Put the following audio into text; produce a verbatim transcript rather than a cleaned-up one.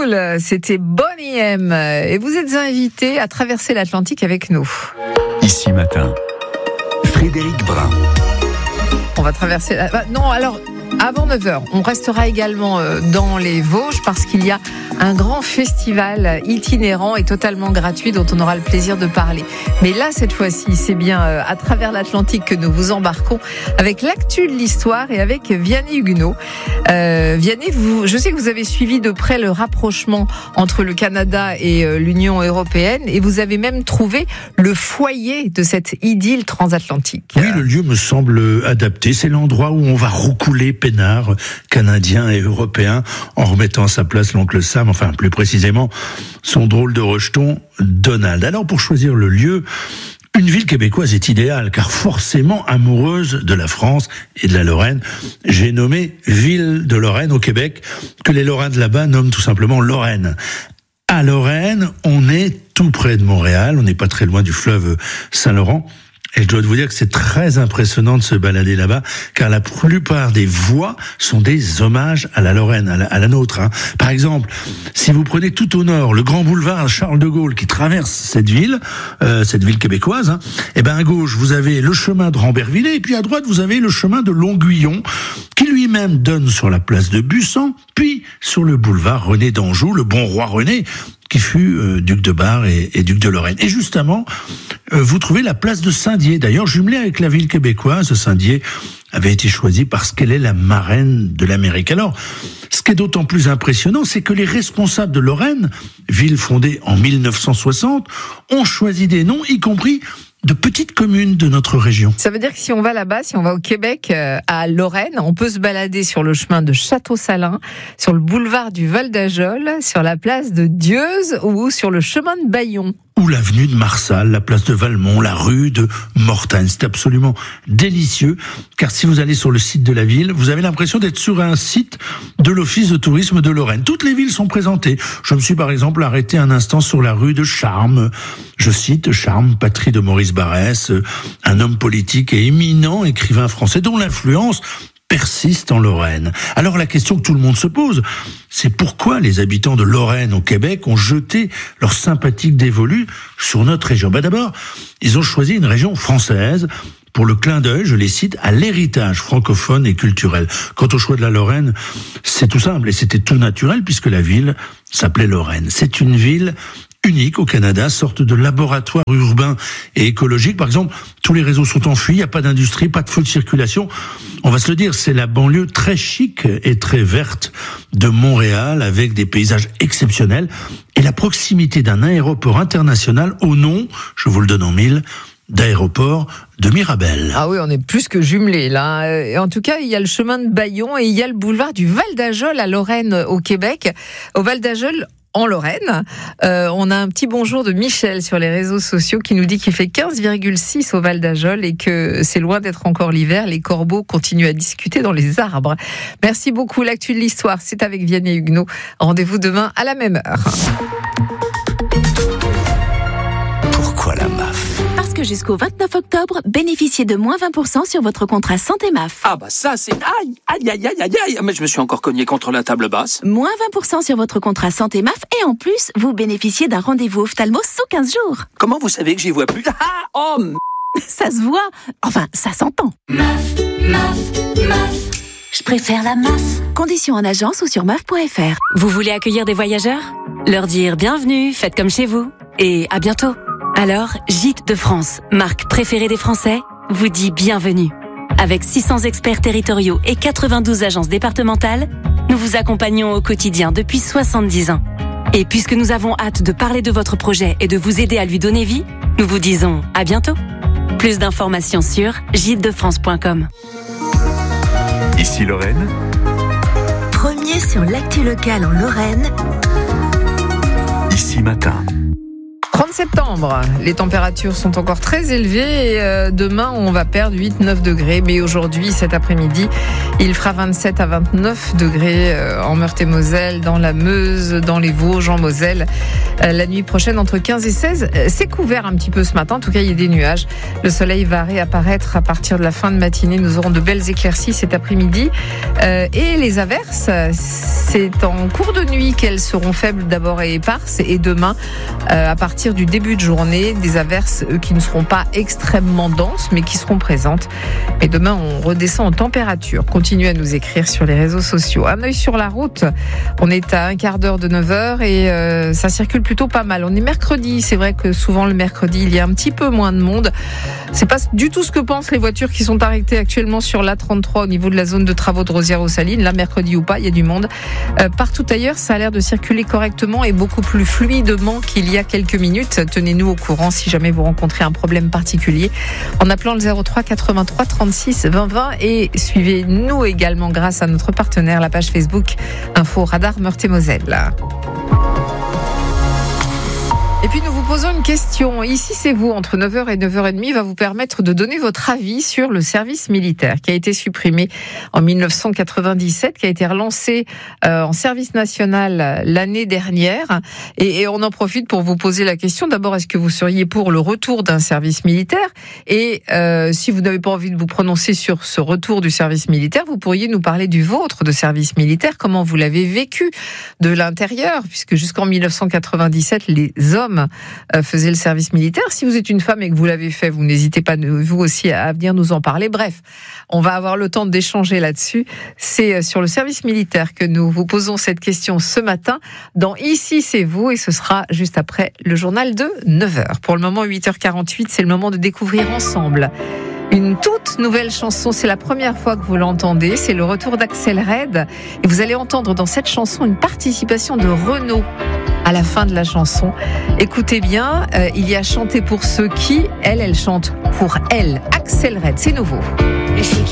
Soul, c'était Bonnie M. Et vous êtes invités à traverser l'Atlantique avec nous. Ici Matin, Frédéric Brun. On va traverser... La... Non, alors... Avant neuf heures, on restera également dans les Vosges parce qu'il y a un grand festival itinérant et totalement gratuit dont on aura le plaisir de parler. Mais là, cette fois-ci, c'est bien à travers l'Atlantique que nous vous embarquons avec l'actu de l'histoire et avec Vianney Huguenot. Euh, Vianney, vous, je sais que vous avez suivi de près le rapprochement entre le Canada et l'Union européenne et vous avez même trouvé le foyer de cette idylle transatlantique. Oui, le lieu me semble adapté. C'est l'endroit où on va roucouler peinards canadiens et européens en remettant à sa place l'oncle Sam, enfin plus précisément son drôle de rejeton Donald. Alors pour choisir le lieu, une ville québécoise est idéale car forcément amoureuse de la France et de la Lorraine. J'ai nommé Ville de Lorraine au Québec, que les Lorrains de là-bas nomment tout simplement Lorraine. À Lorraine, on est tout près de Montréal, on n'est pas très loin du fleuve Saint-Laurent. Et je dois vous dire que c'est très impressionnant de se balader là-bas, car la plupart des voies sont des hommages à la Lorraine, à la, à la nôtre. Hein. Par exemple, si vous prenez tout au nord le grand boulevard Charles de Gaulle qui traverse cette ville, euh, cette ville québécoise, hein, et ben à gauche vous avez le chemin de Rambervillers, et puis à droite vous avez le chemin de Longuillon, qui lui-même donne sur la place de Bussan, puis sur le boulevard René d'Anjou, le bon roi René, qui fut euh, duc de Bar et, et duc de Lorraine. Et justement, euh, vous trouvez la place de Saint-Dié. D'ailleurs, jumelée avec la ville québécoise, Saint-Dié avait été choisie parce qu'elle est la marraine de l'Amérique. Alors, ce qui est d'autant plus impressionnant, c'est que les responsables de Lorraine, ville fondée en mille neuf cent soixante, ont choisi des noms, y compris de petites communes de notre région. Ça veut dire que si on va là-bas, si on va au Québec, euh, à Lorraine, on peut se balader sur le chemin de Château-Salin, sur le boulevard du Val-d'Ajol, sur la place de Dieuze ou sur le chemin de Bayon. Ou l'avenue de Marsal, la place de Valmont, la rue de Mortagne. C'est absolument délicieux, car si vous allez sur le site de la ville, vous avez l'impression d'être sur un site de l'Office de tourisme de Lorraine. Toutes les villes sont présentées. Je me suis par exemple arrêté un instant sur la rue de Charmes. Je cite Charmes, patrie de Maurice Barrès, un homme politique et éminent écrivain français dont l'influence persiste en Lorraine. Alors la question que tout le monde se pose, c'est pourquoi les habitants de Lorraine au Québec ont jeté leur sympathique dévolu sur notre région. Bah d'abord, ils ont choisi une région française pour le clin d'œil, je les cite, à l'héritage francophone et culturel. Quant au choix de la Lorraine, c'est tout simple et c'était tout naturel puisque la ville s'appelait Lorraine. C'est une ville unique au Canada, sorte de laboratoire urbain et écologique. Par exemple, tous les réseaux sont enfuis, il n'y a pas d'industrie, pas de feu de circulation. On va se le dire, c'est la banlieue très chic et très verte de Montréal, avec des paysages exceptionnels et la proximité d'un aéroport international au nom, je vous le donne en mille, d'aéroport de Mirabel. Ah oui, on est plus que jumelés là. Et en tout cas, il y a le chemin de Bayon et il y a le boulevard du Val-d'Ajol à Lorraine au Québec. Au Val-d'Ajol, en Lorraine, euh, on a un petit bonjour de Michel sur les réseaux sociaux qui nous dit qu'il fait quinze virgule six au Val-d'Ajol et que c'est loin d'être encore l'hiver. Les corbeaux continuent à discuter dans les arbres. Merci beaucoup. L'actu de l'histoire, c'est avec Vianney Huguenot. Rendez-vous demain à la même heure. Pourquoi la M A F ? Parce que jusqu'au vingt-neuf octobre, bénéficiez de moins vingt pour cent sur votre contrat Santé M A F. Ah bah ça c'est... Aïe, aïe, aïe, aïe, aïe, aïe. Mais je me suis encore cogné contre la table basse. Moins vingt pour cent sur votre contrat Santé M A F et en plus, vous bénéficiez d'un rendez-vous ophtalmo sous quinze jours. Comment vous savez que j'y vois plus ? Ah, oh, m... Ça se voit. Enfin, ça s'entend. M A F, M A F, M A F. Je préfère la M A F. Conditions en agence ou sur M A F point F R. Vous voulez accueillir des voyageurs ? Leur dire bienvenue, faites comme chez vous. Et à bientôt. Alors, Gîtes de France, marque préférée des Français, vous dit bienvenue. Avec six cents experts territoriaux et quatre-vingt-douze agences départementales, nous vous accompagnons au quotidien depuis soixante-dix ans. Et puisque nous avons hâte de parler de votre projet et de vous aider à lui donner vie, nous vous disons à bientôt. Plus d'informations sur gîtes de france point com. Ici Lorraine. Premier sur l'actu locale en Lorraine. Ici Matin. trente-cinq septembre. Les températures sont encore très élevées et euh, demain on va perdre huit à neuf degrés. Mais aujourd'hui, cet après-midi, il fera vingt-sept à vingt-neuf degrés euh, en Meurthe-et-Moselle, dans la Meuse, dans les Vosges, en Moselle. Euh, la nuit prochaine, entre quinze et seize, euh, c'est couvert un petit peu ce matin. En tout cas, il y a des nuages. Le soleil va réapparaître à partir de la fin de matinée. Nous aurons de belles éclaircies cet après-midi. Euh, et les averses, c'est en cours de nuit qu'elles seront faibles d'abord et éparses. Et demain, euh, à partir du début de journée, des averses euh, qui ne seront pas extrêmement denses, mais qui seront présentes. Et demain, on redescend en température. Continuez à nous écrire sur les réseaux sociaux. Un œil sur la route. On est à un quart d'heure de neuf heures et euh, ça circule plutôt pas mal. On est mercredi. C'est vrai que souvent le mercredi, il y a un petit peu moins de monde. C'est pas du tout ce que pensent les voitures qui sont arrêtées actuellement sur l'A trente-trois au niveau de la zone de travaux de Rosières-aux-Salines. Là, mercredi ou pas, il y a du monde. Euh, partout ailleurs, ça a l'air de circuler correctement et beaucoup plus fluidement qu'il y a quelques minutes. Tenez-nous au courant si jamais vous rencontrez un problème particulier en appelant le zéro trois quatre-vingt-trois trente-six vingt vingt et suivez-nous également grâce à notre partenaire, la page Facebook Info Radar Meurthe-et-Moselle. Et puis nous vous posons une question. Ici, c'est vous, entre neuf heures et neuf heures trente, va vous permettre de donner votre avis sur le service militaire qui a été supprimé en dix-neuf cent quatre-vingt-dix-sept, qui a été relancé euh, en service national l'année dernière. Et, et on en profite pour vous poser la question. D'abord, est-ce que vous seriez pour le retour d'un service militaire ? Et euh, si vous n'avez pas envie de vous prononcer sur ce retour du service militaire, vous pourriez nous parler du vôtre de service militaire. Comment vous l'avez vécu de l'intérieur ? Puisque jusqu'en dix-neuf cent quatre-vingt-dix-sept, les hommes faisait le service militaire. Si vous êtes une femme et que vous l'avez fait, vous n'hésitez pas, vous aussi, à venir nous en parler. Bref, on va avoir le temps d'échanger là-dessus. C'est sur le service militaire que nous vous posons cette question ce matin dans Ici, c'est vous, et ce sera juste après le journal de neuf heures. Pour le moment, huit heures quarante-huit, c'est le moment de découvrir ensemble une toute nouvelle chanson. C'est la première fois que vous l'entendez. C'est le retour d'Axel Red. Et vous allez entendre dans cette chanson une participation de Renaud à la fin de la chanson. Écoutez bien, euh, il y a chanté pour ceux qui, elle, elle chante pour elle. Axel Red, c'est nouveau.